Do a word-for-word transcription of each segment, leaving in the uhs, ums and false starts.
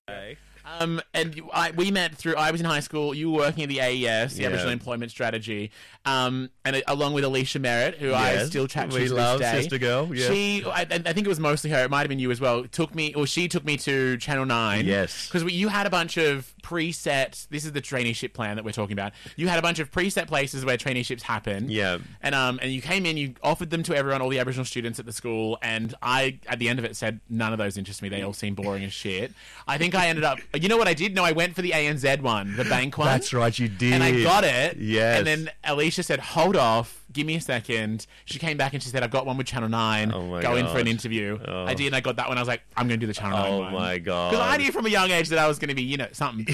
Okay. Um, and you- I, we met through, I was in high school, you were working at the A E S, the Yeah. Aboriginal Employment Strategy, um, and uh, along with Alicia Merritt, who I Yes, still chat to we to love this day. Sister Girl, yes. She, I, I think it was mostly her, it might have been you as well, took me, or she took me to Channel nine. Yes. Because you had a bunch of preset, this is the traineeship plan that we're talking about, you had a bunch of preset places where traineeships happen. Yeah. And um, and you came in, you offered them to everyone, all the Aboriginal students at the school, and I, at the end of it, said, none of those interest me, they all seem boring as shit. I think I ended up, you know what I did? No, I went for the A N Z one, the bank one. That's right, you did. And I got it. Yes. And then Alicia said, hold off, give me a second. She came back and she said, I've got one with Channel nine. Oh my Go in for an God. interview. Oh. I did, and I got that one. I was like, I'm going to do the Channel nine Oh one. my God. Because I knew from a young age that I was going to be, you know, something.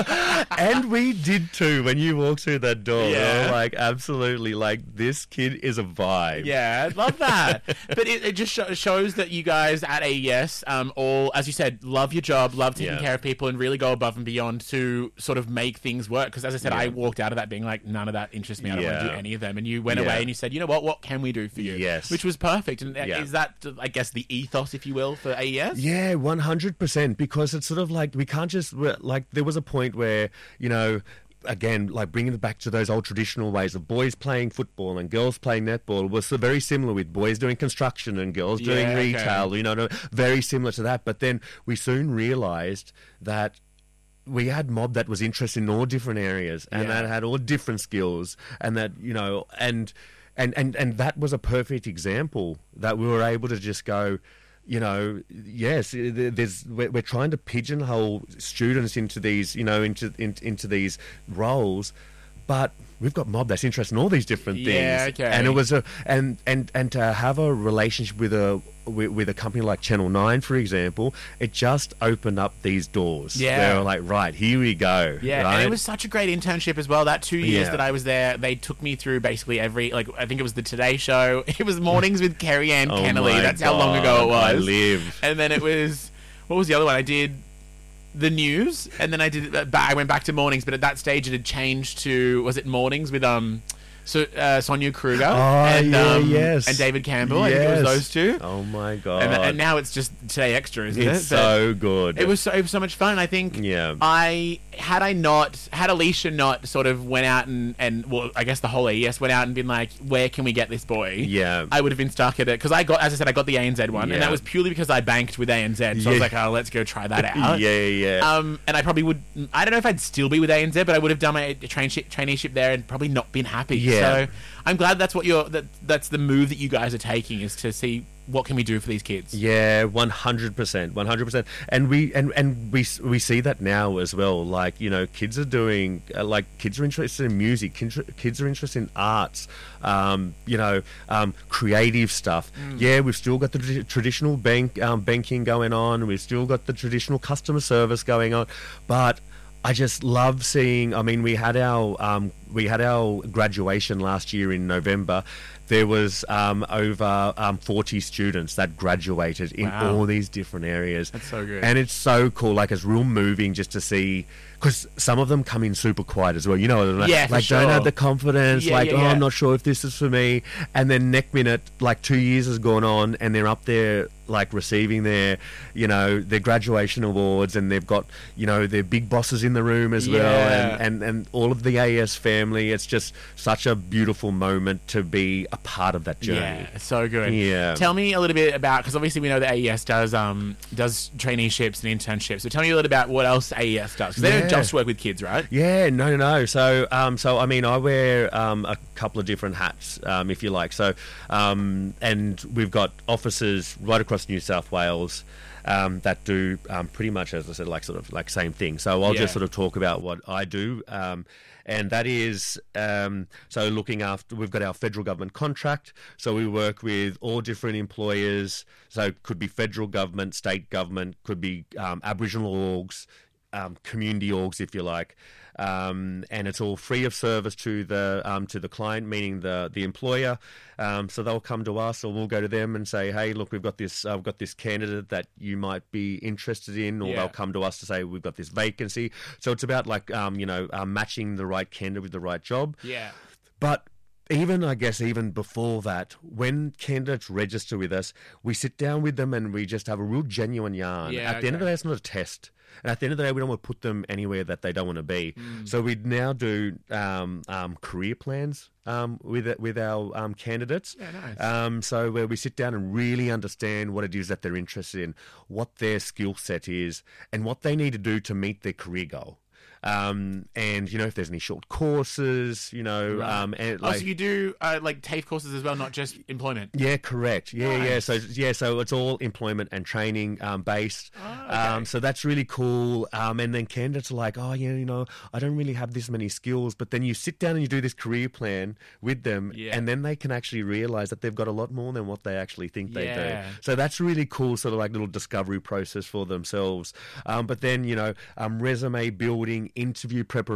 And we did too when you walked through that door. Yeah. We were like, absolutely, like, this kid is a vibe. Yeah, I love that. But it, it just sh- shows that you guys at A E S um, all, as you said, love your job, love taking Yeah. care of people, and really go above and beyond to sort of make things work. Because as I said, Yeah. I walked out of that being like, none of that interests me. I don't want to do Yeah. any of them. And you went Yeah. away and you said, you know what? What can we do for you? Yes. Which was perfect. And uh, Yeah. is that, I guess, the ethos, if you will, for A E S? Yeah, one hundred percent. Because it's sort of like, we can't just, we're- like, there was a point where, you know, again, like bringing it back to those old traditional ways of boys playing football and girls playing netball was so very similar with boys doing construction and girls doing Yeah, okay. retail, you know, no- very similar to that. But then we soon realized that we had mob that was interested in all different areas and Yeah. that had all different skills and that, you know, and, and, and, and that was a perfect example that we were able to just go, you know, yes, there's we're, we're trying to pigeonhole students into these, you know, into in, into these roles, but we've got mob that's interested in all these different things. Yeah, okay. And it was a and and and to have a relationship with a with, with a company like Channel nine, for example, it just opened up these doors. Yeah. They were like, right, here we go. Yeah, right? and it was such a great internship as well. That two years Yeah. that I was there, they took me through basically every, like, I think it was the Today Show. It was Mornings with Kerry Ann Oh Kennelly. my That's how long ago it God, was. I live. And then it was, what was the other one? I did the news, and then I did, uh, ba- I went back to Mornings, but at that stage it had changed to, was it Mornings with, um, so, uh, Sonia Kruger Oh, and, yeah, um, yes. and David Campbell. I think it was Yes. those two. Oh my God. And, and now it's just Today Extra, isn't it's it? so good. It was so, it was so much fun. I think Yeah. I had I not had Alicia not sort of went out and, and well, I guess the whole A E S went out and been like, where can we get this boy? Yeah. I would have been stuck at it because I got, as I said, I got the A N Z one, Yeah. and that was purely because I banked with A N Z. So I was Yeah. like, oh, let's go try that out. Yeah, yeah. Um, and I probably would. I don't know if I'd still be with A N Z, but I would have done my trainship, traineeship there and probably not been happy. Yeah. So I'm glad that's what you're. That that's the move that you guys are taking, is to see what can we do for these kids. Yeah, one hundred percent, one hundred percent, and we and and we we see that now as well. Like, you know, kids are doing uh, like kids are interested in music, kids, kids are interested in arts, um, you know, um, creative stuff. Yeah, we've still got the tra- traditional bank um, banking going on. We've still got the traditional customer service going on, but I just love seeing. I mean, we had our um, we had our graduation last year in November. There was um, over um, forty students that graduated in Wow. all these different areas. That's so good. And it's so cool. Like, it's real moving just to see, because some of them come in super quiet as well. You know, like, Yeah, for like don't sure. have the confidence. Yeah, like, yeah, oh, yeah. I'm not sure if this is for me. And then next minute, like two years has gone on, and they're up there like receiving their, you know, their graduation awards, and they've got, you know, their big bosses in the room as well, Yeah. and, and and all of the A E S family. It's just such a beautiful moment to be a part of that journey. Yeah, so good. Yeah. Tell me a little bit about, because obviously we know that A E S does um does traineeships and internships. So tell me a little about what else A E S does, because they Yeah. don't just work with kids, right? Yeah, no, no, no. So, um, so I mean, I wear um, a couple of different hats, um, if you like. So, um, and we've got offices right across New South Wales um, that do um, pretty much, as I said, like sort of like same thing. So I'll Yeah. just sort of talk about what I do. Um, and that is, um, so looking after, we've got our federal government contract. So we work with all different employers. So it could be federal government, state government, could be um, Aboriginal orgs, um, community orgs, if you like, um, and it's all free of service to the um, to the client, meaning the the employer. Um, so they'll come to us, or we'll go to them and say, "Hey, look, we've got this, uh, we've got this candidate that you might be interested in," or Yeah. they'll come to us to say, "We've got this vacancy." So it's about like um, you know uh, matching the right candidate with the right job. Yeah. But even, I guess, even before that, when candidates register with us, we sit down with them and we just have a real genuine yarn. Yeah, At the end of the okay. day, it's not a test. And at the end of the day, we don't want to put them anywhere that they don't want to be. Mm. So we now do um, um, career plans um, with with our um, candidates. Yeah, nice. Um, so where we sit down and really understand what it is that they're interested in, what their skill set is, and what they need to do to meet their career goal. Um, and you know, if there's any short courses, you know, Right. um, and Oh, like, so you do uh, like TAFE courses as well, not just employment. yeah, correct. Yeah, yeah. Nice. So yeah, so it's all employment and training um, based. Oh, okay. Um, so that's really cool. Um, and then candidates are like, oh yeah, you know, I don't really have this many skills. But then you sit down and you do this career plan with them, Yeah. and then they can actually realize that they've got a lot more than what they actually think they Yeah. do. So that's really cool, sort of like little discovery process for themselves. Um, but then you know, um, resume building, interview preparation.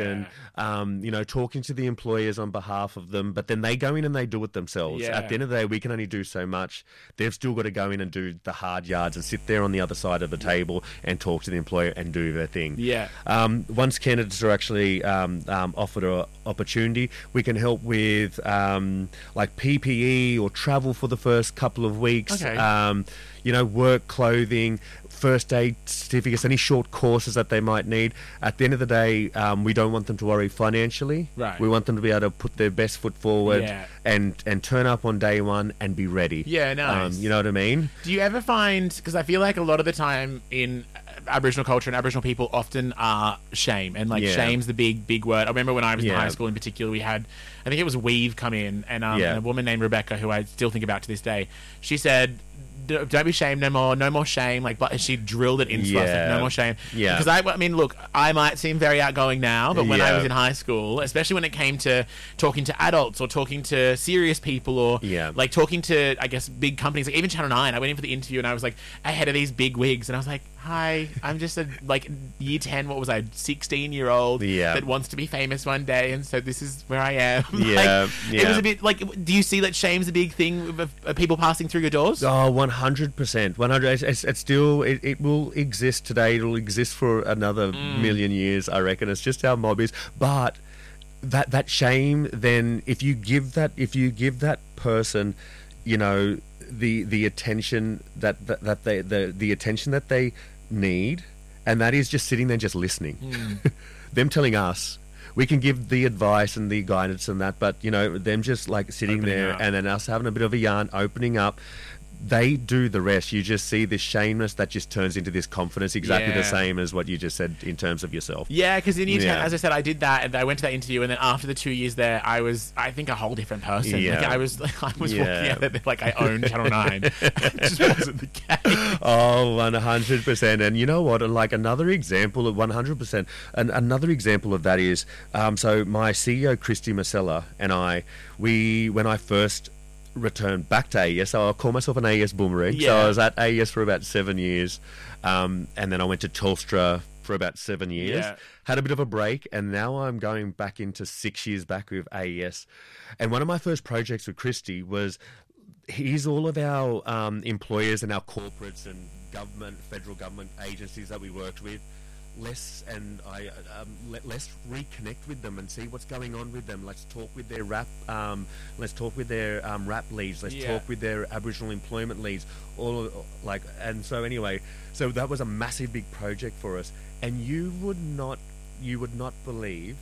Um, you know, talking to the employers on behalf of them, but then they go in and they do it themselves. Yeah. At the end of the day, we can only do so much. They've still got to go in and do the hard yards and sit there on the other side of the table and talk to the employer and do their thing. Yeah. Um, once candidates are actually um, um, offered an opportunity, we can help with um, like P P E or travel for the first couple of weeks. Okay. Um, you know, work clothing, first aid certificates, any short courses that they might need. At the end of the day, um, we don't want them to worry financially. Right. We want them to be able to put their best foot forward Yeah. and, and turn up on day one and be ready. Yeah, nice. Um, you know what I mean? Do you ever find, because I feel like a lot of the time in Aboriginal culture and Aboriginal people often are shame, and like Yeah. shame's the big, big word. I remember when I was in Yeah. high school in particular, we had, I think it was Weave come in, and, um, Yeah. and a woman named Rebecca, who I still think about to this day, she said, "D- don't be shamed no more, no more shame. Like, but she drilled it into us, like, Yeah. no more shame. Yeah. Because I, I mean, look, I might seem very outgoing now, but when I Yeah. was in high school, especially when it came to talking to adults or talking to serious people or Yeah. like talking to, I guess, big companies, like even Channel nine, I went in for the interview and I was like ahead of these big wigs, and I was like, hi, I'm just a like year ten, what was I, sixteen year old Yeah. that wants to be famous one day, and so this is where I am. Yeah, Like, it yeah. was a bit like, do you see that shame's a big thing of, of, of people passing through your doors? Oh, one hundred percent. one hundred It's, it's, it's still, it, it will exist today. It'll exist for another million years, I reckon. It's just how mob is. But that that shame, then, if you give that, if you give that person, you know, the the attention that, that, that they, the, the attention that they need, and that is just sitting there just listening. Them telling us, we can give the advice and the guidance and that, but, you know, them just like sitting Opening there up. and then us having a bit of a yarn, opening up, they do the rest. You just see this shameless that just turns into this confidence, exactly Yeah. the same as what you just said in terms of yourself. Yeah, because in year ten, Yeah. as I said, I did that, and I went to that interview, and then after the two years there, I was, I think, a whole different person. Yeah. Like, I was, I was Yeah. walking out of there like I owned Channel nine. It just wasn't the case. Oh, one hundred percent. And you know what? Like another example of one hundred percent, and another example of that is, um, so my C E O, Christy Marcella, and I, we, when I first returned back to A E S, so I'll call myself an A E S boomerang. So Yeah. I was at A E S for about seven years, um, and then I went to Telstra for about seven years. Yeah. Had a bit of a break, and now I'm going back into six years back with A E S. And one of my first projects with Christy was, here's all of our um, employers and our corporates and government, federal government agencies that we worked with. Let's and I um, let, let's reconnect with them and see what's going on with them. Let's talk with their rap. Um, let's talk with their um, rap leads. Let's Yeah. talk with their Aboriginal employment leads. All like and so anyway. So that was a massive big project for us. And you would not you would not believe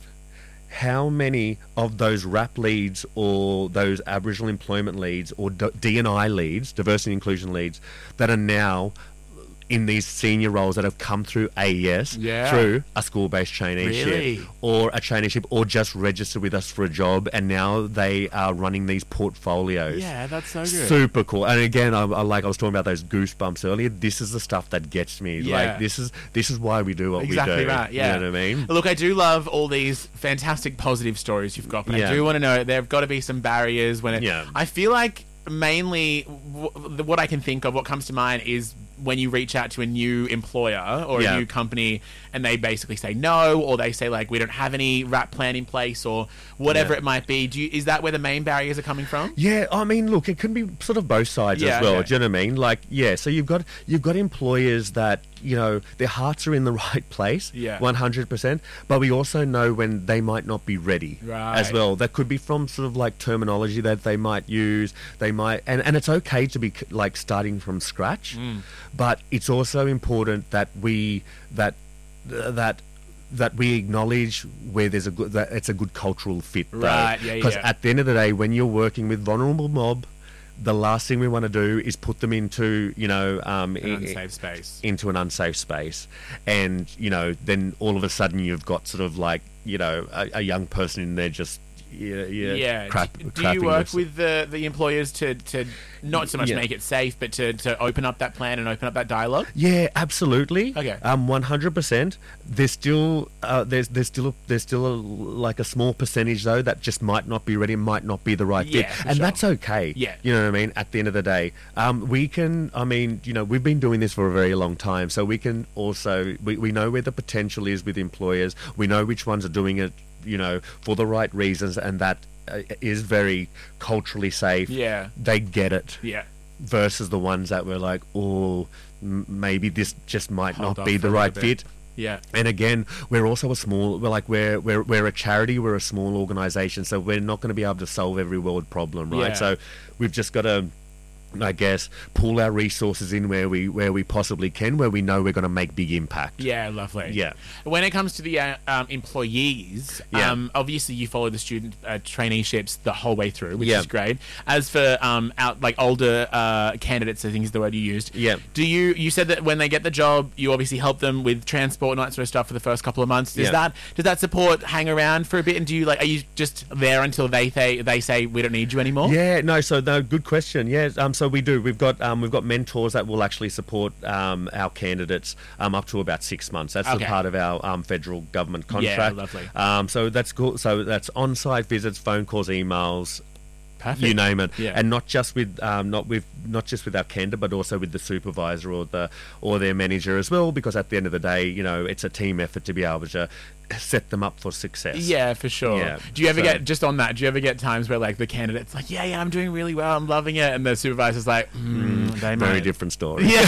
how many of those rap leads or those Aboriginal employment leads or D and I leads, diversity and inclusion leads, that are now in these senior roles that have come through A E S Yeah. through a school-based traineeship Really? or a traineeship or just registered with us for a job, and now they are running these portfolios. Yeah, that's so good. Super cool. And again, I, I like I was talking about those goosebumps earlier. This is the stuff that gets me. Yeah. Like this is this is why we do what Exactly we do. right, yeah. You know what I mean? Look, I do love all these fantastic positive stories you've got, but Yeah. I do want to know, there have got to be some barriers when it... Yeah. I feel like mainly w- what I can think of, what comes to mind is when you reach out to a new employer or Yeah. a new company and they basically say no, or they say like we don't have any wrap plan in place or whatever Yeah. it might be. Do you, is that where the main barriers are coming from? Yeah, I mean, look, it can be sort of both sides Yeah, as well. okay. Do you know what I mean? Like, yeah, so you've got you've got employers that, you know, their hearts are in the right place, Yeah. one hundred percent. But we also know when they might not be ready Right. as well. That could be from sort of like terminology that they might use. They might, and, and it's okay to be like starting from scratch, Mm. but it's also important that we that that that we acknowledge where there's a good that it's a good cultural fit, though. Right, yeah, Because yeah. at the end of the day, when you're working with vulnerable mob, the last thing we want to do is put them into, you know, um, An i- unsafe space. into an unsafe space, and you know, then all of a sudden you've got sort of like, you know, a, a young person in there just yeah, yeah, Yeah. crap, do, do crapping you work this- with the, the employers to, to not so much Yeah. make it safe, but to, to open up that plan and open up that dialogue? Yeah, absolutely. Okay. Um, one hundred percent. There's still uh, there's there's still a, there's still a, like a small percentage though that just might not be ready, might not be the right Yeah, fit, for and sure. that's okay. Yeah. You know what I mean. At the end of the day, um, we can. I mean, you know, we've been doing this for a very long time, so we can also we, we know where the potential is with employers. We know which ones are doing it, you know, for the right reasons, and that uh, is very culturally safe. Yeah. They get it Yeah. versus the ones that were like, oh, m- maybe this just might Hold not off be for the a right little bit. fit. Yeah. And again, we're also a small, we're like we're we're we're a charity, we're a small organisation, so we're not going to be able to solve every world problem, right? Yeah. So we've just got to, I guess, pull our resources in where we where we possibly can, where we know we're going to make big impact. Yeah, lovely. Yeah. When it comes to the uh, um, employees, Yeah. um, obviously you follow the student uh, traineeships the whole way through, which Yeah. is great. As for um, out like older uh, candidates, I think is the word you used. Yeah. Do you you said that when they get the job, you obviously help them with transport and all that sort of stuff for the first couple of months. Does Yeah. that does that support hang around for a bit? And do you like are you just there until they they, they say we don't need you anymore? Yeah, no. So no, good question. Yeah, um, so we do. We've got um, we've got mentors that will actually support um, our candidates um, up to about six months. That's Okay. the part of our um, federal government Yeah, contract. lovely. Um, so that's cool. So that's on-site visits, phone calls, emails, Perfect. you name it, Yeah. and not just with um, not with not just with our candidate, but also with the supervisor or the or their manager as well. Because at the end of the day, you know, it's a team effort to be able to set them up for success. Yeah, for sure. Yeah, Do you ever so- get just on that? Do you ever get times where like the candidate's like, yeah, yeah, I'm doing really well, I'm loving it, and the supervisor's like, mm, they Very might. different story. Yeah,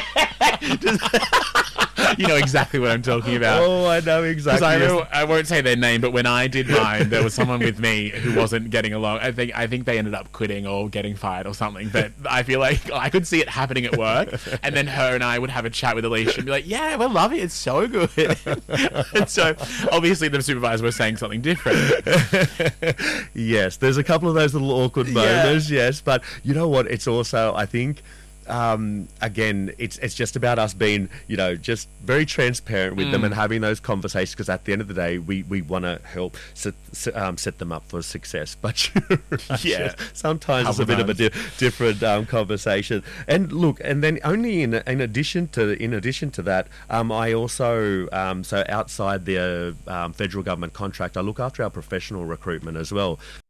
you know exactly what I'm talking about. Oh, I know Because exactly. I, know, I won't say their name, but when I did mine, there was someone with me who wasn't getting along. I think I think they ended up quitting or getting fired or something. But I feel like I could see it happening at work, and then her and I would have a chat with Alicia and be like, "Yeah, we're loving it. It's so good." And so obviously the supervisor was saying something different. Yes, there's a couple of those little awkward Yeah. moments, yes, but you know what? It's also, I think, um, again, it's it's just about us being, you know, just very transparent with Mm. them and having those conversations, because at the end of the day, we, we want to help set, set, um, set them up for success. But you're right, Yeah. yes, sometimes it's a Couple bit of a di- different um, conversation. And look, and then only in in addition to in addition to that, um, I also um, so outside the uh, um, federal government contract, I look after our professional recruitment as well.